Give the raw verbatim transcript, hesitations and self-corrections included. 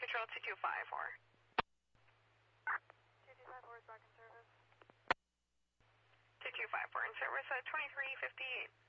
Control two two five four. two two five four is back in service. two two five four in service at twenty-three fifty-eight.